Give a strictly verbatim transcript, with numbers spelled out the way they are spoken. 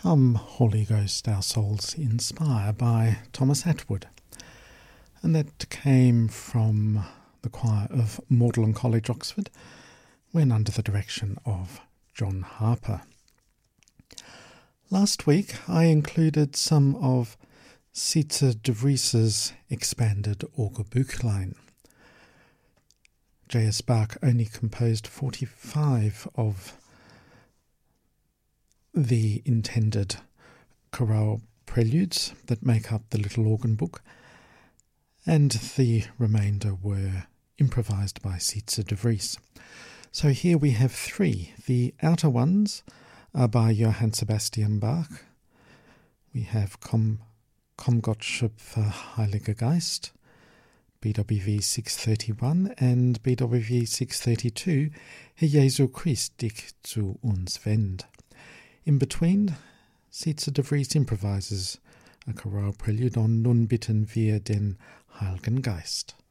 Come, Holy Ghost, our souls inspire by Thomas Atwood. And that came from the choir of Magdalen College, Oxford, when under the direction of John Harper. Last week I included some of Sietse de Vries's expanded Orgelbuchlein. J S Bach only composed forty-five of the intended chorale preludes that make up the little organ book, and the remainder were improvised by Sietse de Vries. So here we have three. The outer ones are by Johann Sebastian Bach. We have Komm, Komm Gott Schöpfer Heiliger Geist, B W V six thirty-one, and B W V six thirty-two, Herr Jesu Christ dich zu uns wend. In between, Sietse de Vries improvises a chorale prelude on Nun bitten wir den Heiligen Geist.